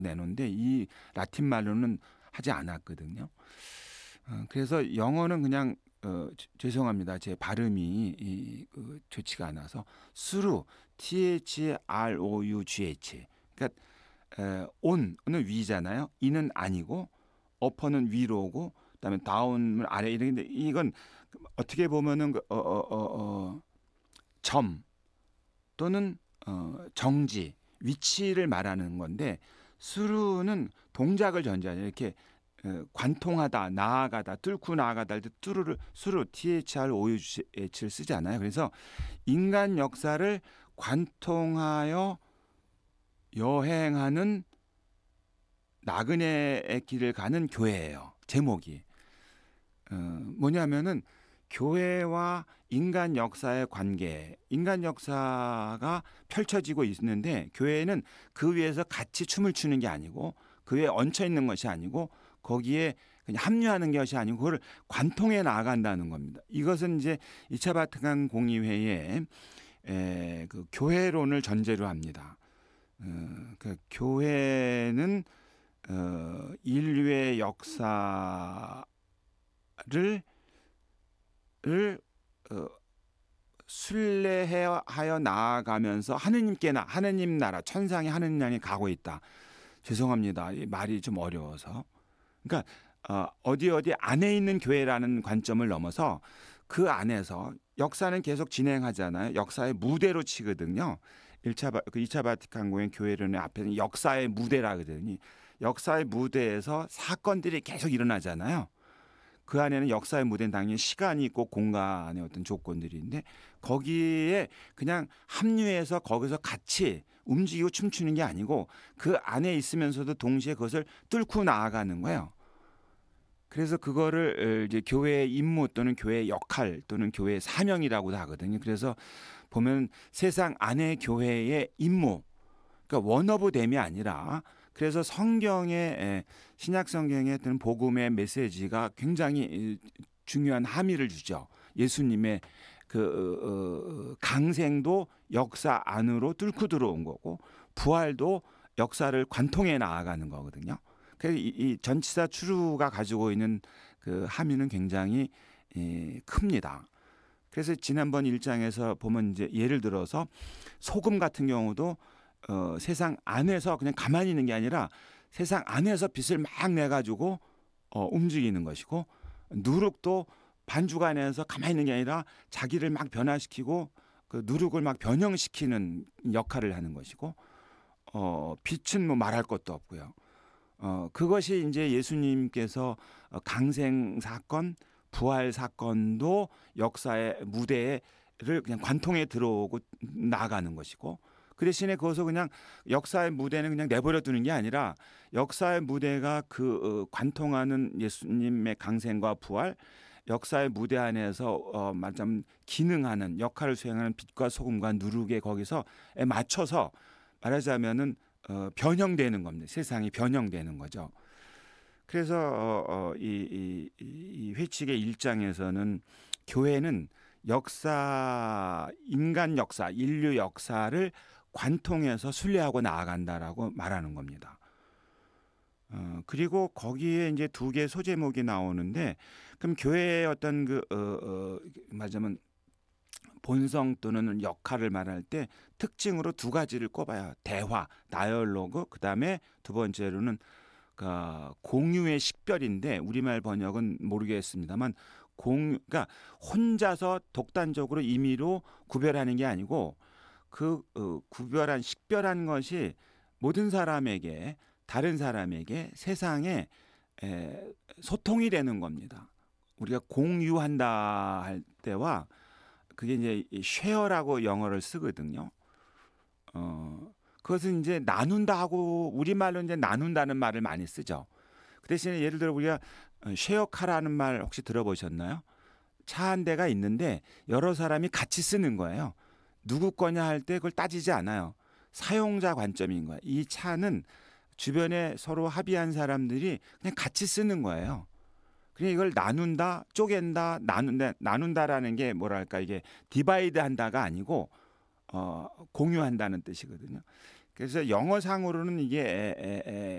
내놓는데 이 라틴 말로는 하지 않았거든요. 그래서 영어는 그냥 죄송합니다. 제 발음이 좋지가 않아서 through THROUGH 그러니까 on은 위잖아요. 이는 아니고 upper는 위로고 그다음에 down은 아래 이런데 이건 어떻게 보면은 점 또는 정지 위치를 말하는 건데 through는 동작을 전제하는 이렇게 관통하다, 나아가다, 뚫고 나아가다 할 때 뚫으를 수로 THROUGH를 쓰지 않아요. 그래서 인간 역사를 관통하여 여행하는 나그네의 길을 가는 교회예요. 제목이 뭐냐면은 교회와 인간 역사의 관계, 인간 역사가 펼쳐지고 있는데 교회는 그 위에서 같이 춤을 추는 게 아니고 그 위에 얹혀 있는 것이 아니고 거기에 그냥 합류하는 것이 아니고 그걸 관통해 나아간다는 겁니다. 이것은 이제 2차 바티칸 공의회의 그 교회론을 전제로 합니다. 그 교회는 인류의 역사를 순례하여 나아가면서 하느님 나라 천상의 하느님 나라에 가고 있다. 죄송합니다. 이 말이 좀 어려워서. 그러니까 어디 안에 있는 교회라는 관점을 넘어서 그 안에서 역사는 계속 진행하잖아요. 역사의 무대로 치거든요. 2차 바티칸 공의 교회론의 앞에는 역사의 무대라 그러더니 역사의 무대에서 사건들이 계속 일어나잖아요. 그 안에는 역사의 무대는 당연히 시간이 있고 공간의 어떤 조건들인데 거기에 그냥 합류해서 거기서 같이 움직이고 춤추는 게 아니고 그 안에 있으면서도 동시에 그것을 뚫고 나아가는 거예요. 그래서 그거를 이제 교회의 임무 또는 교회의 역할 또는 교회의 사명이라고도 하거든요. 그래서 보면 세상 안의 교회의 임무, 그러니까 원어브댐이 아니라 그래서 성경의 신약 성경의 어떤 복음의 메시지가 굉장히 중요한 함의를 주죠. 예수님의 그 강생도 역사 안으로 뚫고 들어온 거고 부활도 역사를 관통해 나아가는 거거든요. 그래서 이 전치사 추루가 가지고 있는 그 함의는 굉장히 큽니다. 그래서 지난번 1장에서 보면 이제 예를 들어서 소금 같은 경우도 세상 안에서 그냥 가만히 있는 게 아니라 세상 안에서 빛을 막 내가지고 움직이는 것이고 누룩도 반죽 안에서 가만히 있는 게 아니라 자기를 막 변화시키고 그 누룩을 막 변형시키는 역할을 하는 것이고 빛은 뭐 말할 것도 없고요. 그것이 이제 예수님께서 강생 사건, 부활 사건도 역사의 무대를 그냥 관통해 들어오고 나가는 것이고 그 대신에 그것을 그냥 역사의 무대는 그냥 내버려 두는 게 아니라 역사의 무대가 그 관통하는 예수님의 강생과 부활 역사의 무대 안에서 말하자면 기능하는 역할을 수행하는 빛과 소금과 누룩에 거기서 맞춰서 말하자면은 변형되는 겁니다. 세상이 변형되는 거죠. 그래서 이 회칙의 1장에서는 교회는 역사, 인간 역사, 인류 역사를 관통해서 순례하고 나아간다라고 말하는 겁니다. 그리고 거기에 이제 두 개의 소제목이 나오는데 그럼 교회의 어떤 말하자면 본성 또는 역할을 말할 때 특징으로 두 가지를 꼽아요. 대화, 다이얼로그, 그다음에 두 번째로는 공유의 식별인데 우리말 번역은 모르겠습니다만 그러니까 혼자서 독단적으로 임의로 구별하는 게 아니고 그 구별한 식별한 것이 모든 사람에게 다른 사람에게 세상에 소통이 되는 겁니다. 우리가 공유한다 할 때와 그게 이제 쉐어라고 영어를 쓰거든요. 그것은 이제 나눈다 하고 우리말로 이제 나눈다는 말을 많이 쓰죠. 그 대신에 예를 들어 우리가 쉐어카라는 말 혹시 들어보셨나요? 차 한 대가 있는데 여러 사람이 같이 쓰는 거예요. 누구 거냐 할 때 그걸 따지지 않아요. 사용자 관점인 거예요. 이 차는 주변에 서로 합의한 사람들이 그냥 같이 쓰는 거예요. 그냥 이걸 나눈다, 쪼갠다, 나눈다라는 게 뭐랄까 이게 디바이드 한다가 아니고 공유한다는 뜻이거든요. 그래서 영어상으로는 이게